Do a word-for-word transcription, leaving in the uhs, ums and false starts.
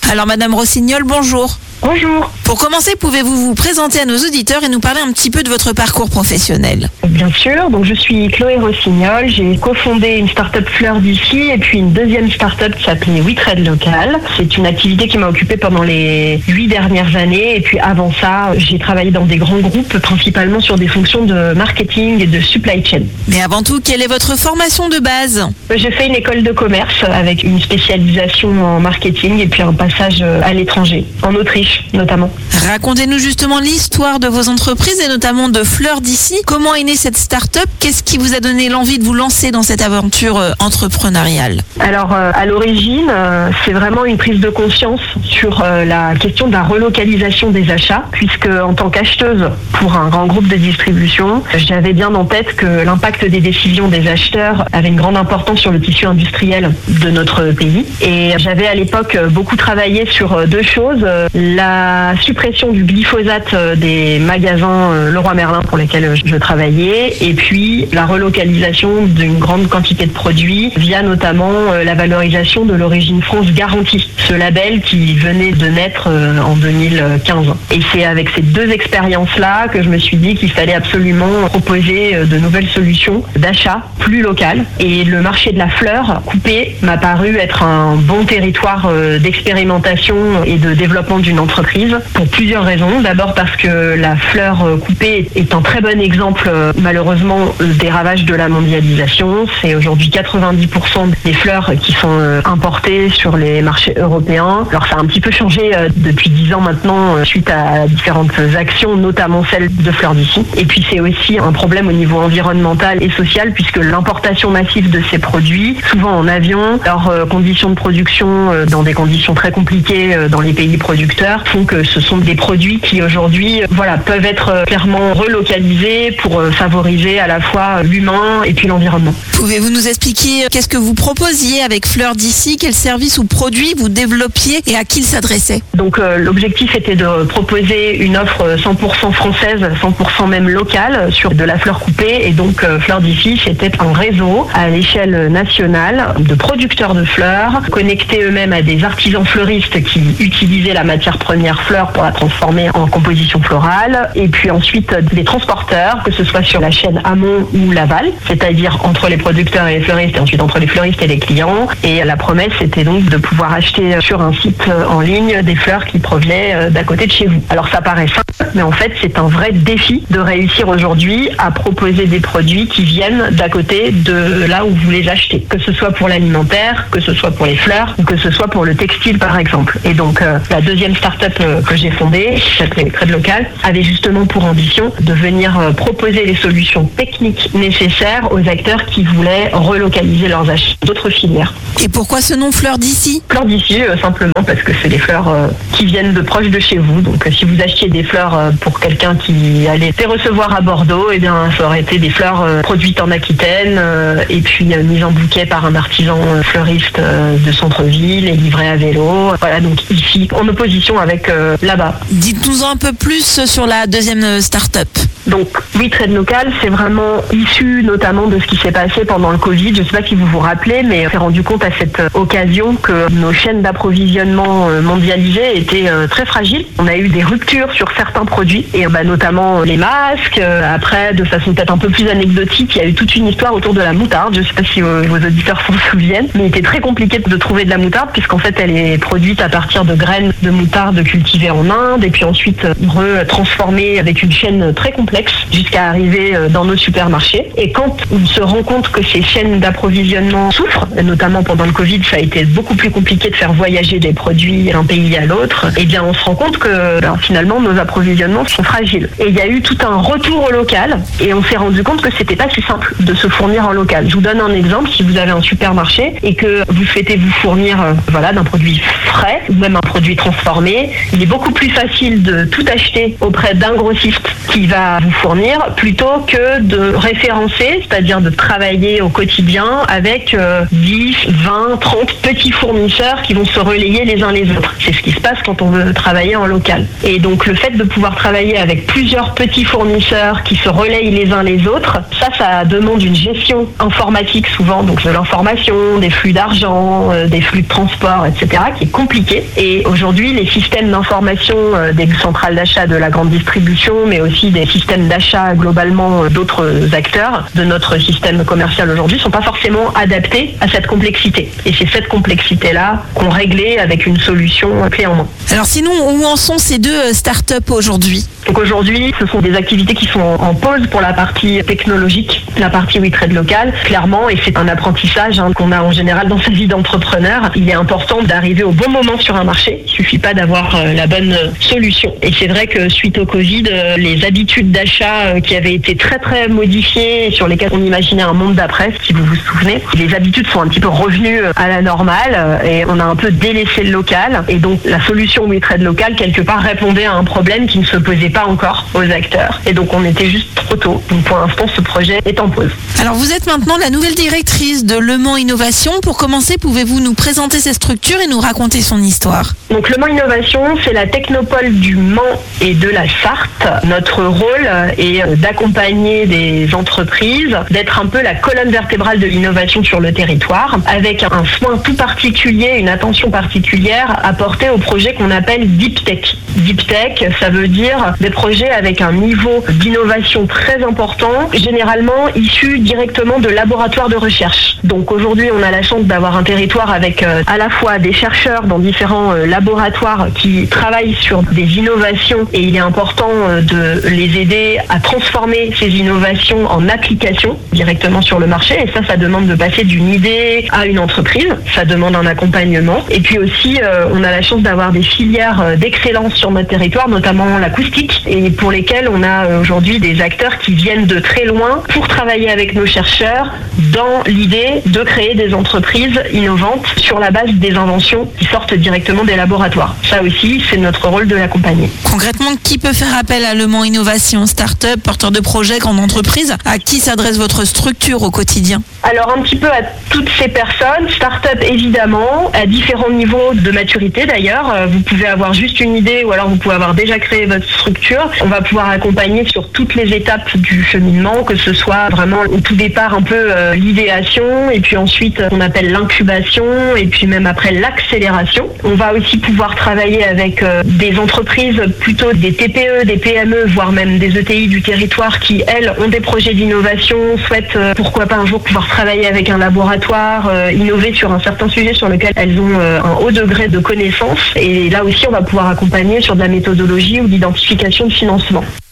Alors Madame Rossignol, bonjour. Bonjour. Pour commencer, pouvez-vous vous présenter à nos auditeurs et nous parler un petit peu de votre parcours professionnel? Bien sûr, donc je suis Chloé Rossignol, j'ai cofondé une start-up Fleurs d'ici et puis une deuxième start-up qui s'appelait We Trade Local. C'est une activité qui m'a occupée pendant les huit dernières années et puis avant ça, j'ai travaillé dans des grands groupes, principalement sur des fonctions de marketing et de supply chain. Mais avant tout, quelle est votre formation de base? J'ai fait une école de commerce avec une spécialisation en marketing et puis un passage à l'étranger, en Autriche notamment. Racontez-nous justement l'histoire de vos entreprises et notamment de Fleurs d'ici. Comment est née cette start-up? Qu'est-ce qui vous a donné l'envie de vous lancer dans cette aventure euh, entrepreneuriale? Alors euh, à l'origine, euh, c'est vraiment une prise de conscience sur euh, la question de la relocalisation des achats, puisque en tant qu'acheteuse pour un grand groupe de distribution, j'avais bien en tête que l'impact des décisions des acheteurs avait une grande importance sur le tissu industriel de notre pays. Et j'avais à l'époque beaucoup travaillé sur deux choses. La suppression du glyphosate des magasins Leroy Merlin pour lesquels je travaillais et puis la relocalisation d'une grande quantité de produits via notamment la valorisation de l'origine France garantie, ce label qui venait de naître en deux mille quinze. Et c'est avec ces deux expériences-là que je me suis dit qu'il fallait absolument proposer de nouvelles solutions d'achat plus locales. Et le marché de la fleur coupée m'a paru être un bon territoire d'expérimentation et de développement d'une entreprise pour plusieurs raisons. D'abord parce que la fleur coupée est un très bon exemple malheureusement des ravages de la mondialisation. C'est aujourd'hui quatre-vingt-dix pour cent des fleurs qui sont importées sur les marchés européens. Alors ça a un petit peu changé depuis dix ans maintenant suite à différentes actions, notamment celle de Fleurs d'ici. Et puis c'est aussi un problème au niveau environnemental et social puisque l'importation massive de ces produits, souvent en avion, leurs conditions de production dans des conditions très compliquées dans les pays producteurs font que ce sont des produits qui aujourd'hui voilà, peuvent être clairement relocalisés pour favoriser à la fois l'humain et puis l'environnement. Pouvez-vous nous expliquer qu'est-ce que vous proposiez avec Fleurs d'ici, quels services ou produits vous développiez et à qui ils s'adressaient? Donc euh, l'objectif était de proposer une offre cent pour cent française, cent pour cent même locale sur de la fleur coupée et donc euh, Fleurs d'ici c'était un réseau à l'échelle nationale de producteurs de fleurs connectés eux-mêmes à des artisans fleuristes qui utilisaient la matière première fleur pour la transformer en composition florale et puis ensuite des transporteurs, que ce soit sur la chaîne amont ou l'aval, c'est-à-dire entre les producteurs et les fleuristes et ensuite entre les fleuristes et les clients. Et la promesse était donc de pouvoir acheter sur un site en ligne des fleurs qui provenaient d'à côté de chez vous. Alors ça paraît simple, mais en fait c'est un vrai défi de réussir aujourd'hui à proposer des produits qui viennent d'à côté de là où vous les achetez, que ce soit pour l'alimentaire, que ce soit pour les fleurs ou que ce soit pour le textile par exemple. Et donc euh, la deuxième start-up euh, que j'ai fondée, qui s'appelait Trade Local, avait justement pour ambition de venir euh, proposer les solutions techniques nécessaires aux acteurs qui voulaient relocaliser leurs achats d'autres filières. Et pourquoi ce nom Fleurs d'ici? Fleurs d'ici, euh, simplement parce que c'est des fleurs euh, qui viennent de proche de chez vous. Donc euh, si vous achetiez des fleurs euh, pour quelqu'un qui allait les recevoir à Bordeaux, eh bien ça aurait été des fleurs euh, produites en Aquitaine euh, et puis euh, mises en bouquet par un artisan euh, fleuriste euh, de centre-ville et livrées à vélo. Voilà, donc ici, en opposition avec euh, là-bas. Dites-nous un peu plus sur la deuxième start-up. Donc, We Trade Local, c'est vraiment issu notamment de ce qui s'est passé pendant le Covid. Je ne sais pas si vous vous rappelez, mais on s'est rendu compte à cette occasion que nos chaînes d'approvisionnement mondialisées étaient très fragiles. On a eu des ruptures sur certains produits, et bah, notamment les masques. Après, de façon peut-être un peu plus anecdotique, il y a eu toute une histoire autour de la moutarde. Je ne sais pas si vos auditeurs s'en souviennent, mais il était très compliqué de trouver de la moutarde, puisqu'en fait, elle est produite à partir de graines de moutarde cultivées en Inde, et puis ensuite retransformée avec une chaîne très complexe jusqu'à arriver dans nos supermarchés. Et quand on se rend compte que ces chaînes d'approvisionnement souffrent, notamment pendant le Covid, ça a été beaucoup plus compliqué de faire voyager des produits d'un pays à l'autre, et bien on se rend compte que ben, finalement nos approvisionnements sont fragiles. Et il y a eu tout un retour au local et on s'est rendu compte que c'était pas si simple de se fournir en local. Je vous donne un exemple, si vous avez un supermarché et que vous souhaitez vous fournir euh, voilà, d'un produit frais ou même un produit transformé, il est beaucoup plus facile de tout acheter auprès d'un grossiste qui va vous fournir plutôt que de référencer, c'est-à-dire de travailler au quotidien avec euh, dix, vingt, trente petits fournisseurs qui vont se relayer les uns les autres. C'est ce qui se passe quand on veut travailler en local. Et donc le fait de pouvoir travailler avec plusieurs petits fournisseurs qui se relayent les uns les autres. Ça, ça demande une gestion informatique souvent, donc de l'information, des flux d'argent, euh, des flux de transport, et cetera, qui est compliqué. Et aujourd'hui, les systèmes d'information euh, des centrales d'achat de la grande distribution, mais aussi des systèmes d'achat globalement euh, d'autres acteurs de notre système commercial aujourd'hui, ne sont pas forcément adaptés à cette complexité. Et c'est cette complexité-là qu'on réglait avec une solution clé en main. Alors sinon, où en sont ces deux startups aujourd'hui ? Donc aujourd'hui, ce sont des activités qui sont en pause pour la partie technologique, la partie WeTrade local, clairement, et c'est un apprentissage hein, qu'on a en général dans sa vie d'entrepreneur. Il est important d'arriver au bon moment sur un marché. Il suffit pas d'avoir euh, la bonne solution. Et c'est vrai que suite au Covid, euh, les habitudes d'achat euh, qui avaient été très très modifiées et sur lesquelles on imaginait un monde d'après, si vous vous souvenez, les habitudes sont un petit peu revenues à la normale euh, et on a un peu délaissé le local. Et donc la solution WeTrade local, quelque part, répondait à un problème qui ne se posait pas encore aux acteurs. Et donc on était juste trop tôt. Donc pour l'instant, ce projet est en pause. Alors vous êtes maintenant la nouvelle directrice de Le Mans Innovation. Pour commencer, pouvez-vous nous présenter cette structure et nous raconter son histoire ? Donc Le Mans Innovation, c'est la technopole du Mans et de la Sarthe. Notre rôle est d'accompagner des entreprises, d'être un peu la colonne vertébrale de l'innovation sur le territoire, avec un soin tout particulier, une attention particulière apportée aux projets qu'on appelle Deep Tech. Deep Tech, ça veut dire des projets avec un niveau d'innovation très important, généralement issus directement de laboratoires de recherche. Donc aujourd'hui, on a la chance d'avoir un territoire avec euh, à la fois des chercheurs dans différents euh, laboratoires qui travaillent sur des innovations et il est important euh, de les aider à transformer ces innovations en applications directement sur le marché. Et ça, ça demande de passer d'une idée à une entreprise. Ça demande un accompagnement. Et puis aussi, euh, on a la chance d'avoir des filières euh, d'excellence sur notre territoire, notamment l'acoustique, et pour lesquelles on a euh, aujourd'hui des acteurs qui viennent de très loin pour travailler avec nos chercheurs dans l'idée de créer des entreprises innovantes sur la base des inventions qui sortent directement des laboratoires. Ça aussi, c'est notre rôle de l'accompagner. Concrètement, qui peut faire appel à Le Mans Innovation ? Start-up, porteur de projet, grande entreprise ? À qui s'adresse votre structure au quotidien ? Alors un petit peu à toutes ces personnes, start-up évidemment, à différents niveaux de maturité d'ailleurs. Vous pouvez avoir juste une idée ou alors vous pouvez avoir déjà créé votre structure. On va pouvoir accompagner sur toutes les étapes du cheminement, que ce soit vraiment au tout départ un peu euh, l'idéation et puis ensuite on appelle l'incubation et puis même après l'accélération. On va aussi pouvoir travailler avec euh, des entreprises, plutôt des T P E, des P M E, voire même des E T I du territoire qui, elles, ont des projets d'innovation, souhaitent euh, pourquoi pas un jour pouvoir travailler avec un laboratoire, euh, innover sur un certain sujet sur lequel elles ont euh, un haut degré de connaissance. Et là aussi, on va pouvoir accompagner sur de la méthodologie ou d'identification de financement.